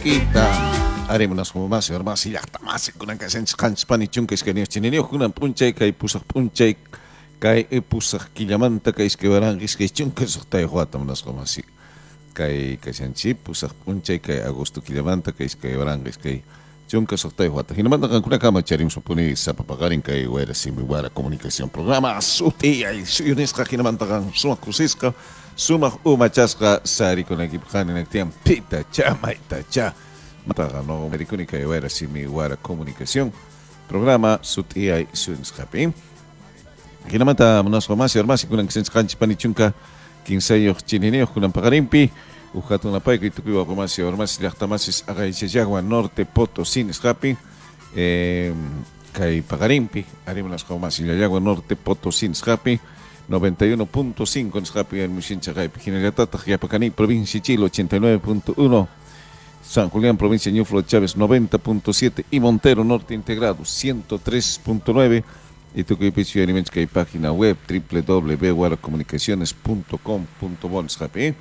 Kita haremos unas como más y ya está más con una canción Spanish chunques que ni chinenio con una puncha y pusak puncha y kai pusak killamanta kai es que verán que chunques está iguata unas como así kai sanchi pusak puncha y kai agosto killamanta kai es que verán que chunques está iguata y no mandan con una cama charim supone sapapagarin kai huera sin buena comunicación programa suti y suyonesca que no mandan suma crucisca suma umachasca sari con equipo en el tiempo pita chamaita cha Matagano Americónica y Vera Simi Guara Comunicación programa Sutia y Suns Happy Kinamata Monasco Masi Armasi Kunan Sens Kanchi Panichunka Kinsayo Chinineo Kunan Pagarimpi Ujatuna Pai Kitukiwa Pomasi Armasi Lachtamasis Agaichayagua Norte Potosí Happy Kai Pagarimpi Arimanas Komasi Yagua Norte Potosí Happy 91.5 en Happy en Mushincha Gai Pijinayatata Yapacani Provincia Chile 89.1 San Julián, provincia de Ñuflo de Chávez, 90.7 y Montero Norte Integrado, 103.9 y tu que hay página web www.guaracomunicaciones.com.bonshappy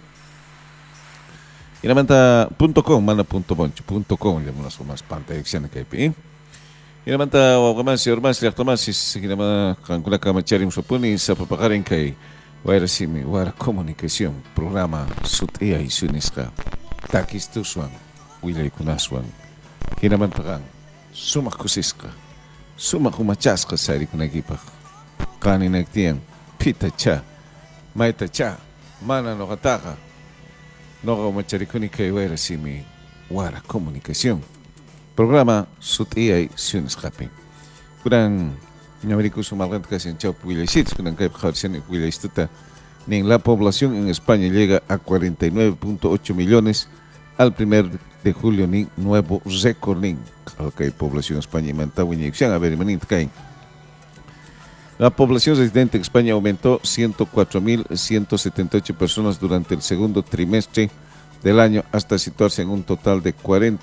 y la manta.com, mana.boncho.com, llamamos más pantalla que hay y la manta o más y ormas y automasis y la manta cancula camacharim supone sapapagar en que guarasimi guaracomunicación programa sutia y sunisca takis tusuan Wilay kunaswan hinamantakan sumak kusiska sumak umachasqa sari kunakipak qani naktiyan pita cha maita cha mana noqataqa noqa umacharikuni kay wayra simi wara comunicación programa sut'iyay sunisqapi kunan ñawriku sumalqanta kasin chawpi wilaysitas kunan kaypi qhawrisani wilaystuta nin la población en España llega a 49.8 millones al 1 de julio ni nuevo récord ni okay, población España y a ver la población residente en España aumentó 104.178 personas durante el segundo trimestre del año hasta situarse en un total de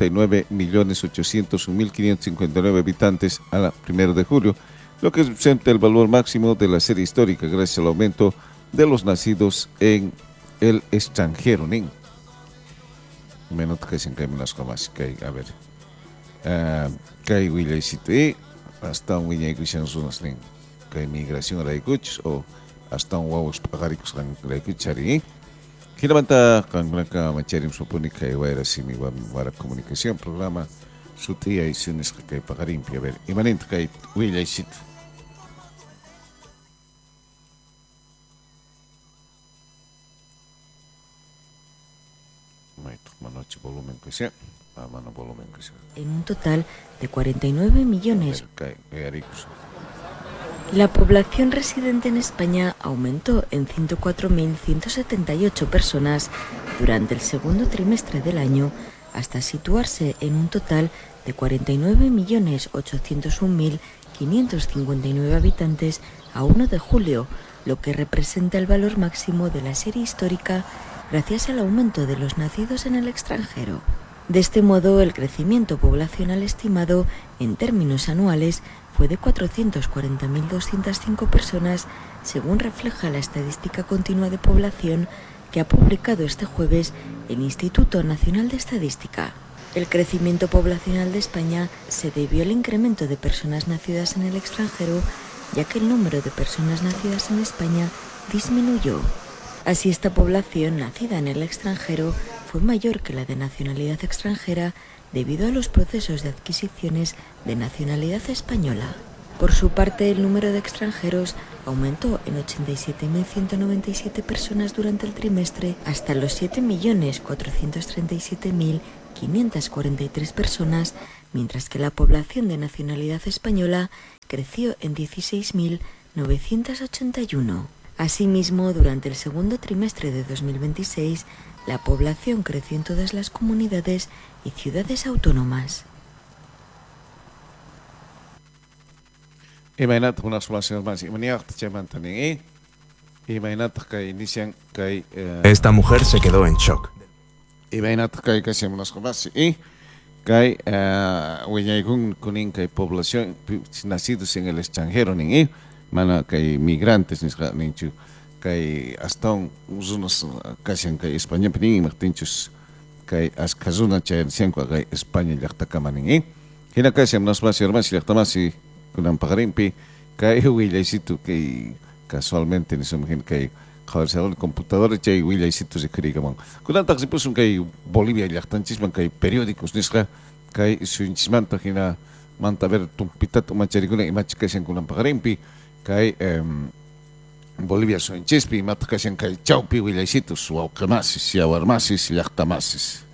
49.801.559 habitantes al 1 de julio, lo que representa el valor máximo de la serie histórica gracias al aumento de los nacidos en el extranjero. Menos que se encamen las comas que a ver que Willy City hasta un Willy Christian Zunas que migración a la o hasta un huevos pagaricos con la Ikuchari que levanta con una cama charim supone que era así mi para comunicación programa su tía y sunes que pagarín a ver imanente que Willy City en un total de 49 millones. La población residente en España aumentó en 104.178 personas durante el segundo trimestre del año hasta situarse en un total de 49.801.559 habitantes a 1 de julio, lo que representa el valor máximo de la serie histórica gracias al aumento de los nacidos en el extranjero. De este modo, el crecimiento poblacional estimado en términos anuales fue de 440.205 personas, según refleja la Estadística Continua de Población que ha publicado este jueves el Instituto Nacional de Estadística. El crecimiento poblacional de España se debió al incremento de personas nacidas en el extranjero, ya que el número de personas nacidas en España disminuyó. Así, esta población nacida en el extranjero fue mayor que la de nacionalidad extranjera debido a los procesos de adquisiciones de nacionalidad española. Por su parte, el número de extranjeros aumentó en 87.197 personas durante el trimestre hasta los 7.437.543 personas, mientras que la población de nacionalidad española creció en 16.981. Asimismo, durante el segundo trimestre de 2026, la población creció en todas las comunidades y ciudades autónomas. Esta mujer se quedó en shock. Población nacidos en el extranjero, mana kay migrantes ninchu kay hasta unos casi kay España pening martinchos kay askazuna chayansianku kay España llaqtakamanin hina kay semnasmasi hermasi llaqtamasi kunan paqarinpi kay willaysito kay casualmente nisumhin kay qhawarisaquni computadora chay willaysito rikhiriykaman kunantaq sipusun kay Bolivia llaqtanchisman kay periódicos nisqa kay suyunchismanta hina manta ver tumpitata umacharikunan imachi kashan kunan paqarinpi kay Bolivia sonchispi imata kashan kay chawpi willaysitos wawqimasis yawarmasis llaqtamasis